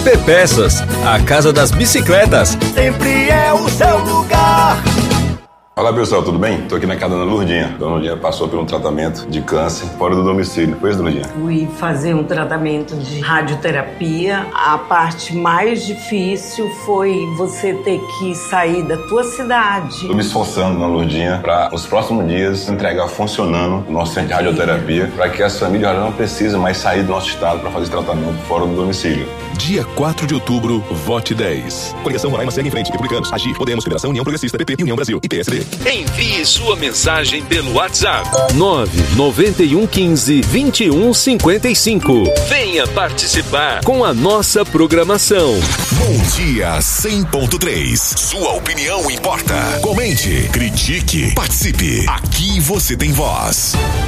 PP Peças, a casa das bicicletas. Sempre é o seu lugar. Olá pessoal, tudo bem? Estou aqui na casa da Lourdinha. Dona Lourdinha passou por um tratamento de câncer fora do domicílio. Foi isso, Lourdinha? Fui fazer um tratamento de radioterapia. A parte mais difícil foi você ter que sair da tua cidade. Estou me esforçando na Lourdinha para, nos próximos dias, entregar funcionando o nosso centro de radioterapia para que as famílias não precisem mais sair do nosso estado para fazer tratamento fora do domicílio. Dia 4 de outubro, vote 10. Coligação Roraima segue em frente. Republicanos, Agir, Podemos, Federação, União Progressista, PP, União Brasil e PSD. Envie sua mensagem pelo WhatsApp 99115-2155. Venha participar com a nossa programação. Bom dia 100.3. Sua opinião importa. Comente, critique, participe. Aqui você tem voz.